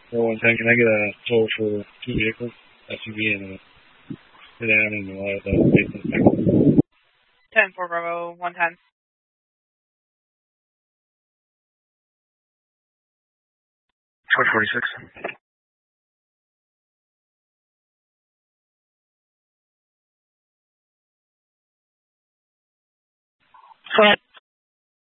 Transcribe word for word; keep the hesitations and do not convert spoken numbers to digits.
one ten, can I get a toll for two vehicles, S U V and a sedan and a lot of the vehicles? ten four Bravo, one ten. Charge forty-six. Front.